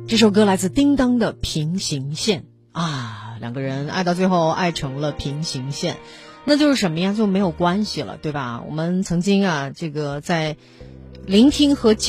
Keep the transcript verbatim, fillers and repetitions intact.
这首歌来自叮当的《平行线》啊，两个人爱到最后爱成了平行线，那就是什么呀？就没有关系了，对吧？我们曾经啊，这个在聆听和